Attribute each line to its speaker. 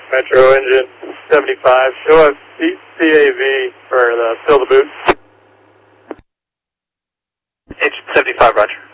Speaker 1: Metro engine 75. Show us CAV for the fill the boot.
Speaker 2: Engine 75, roger.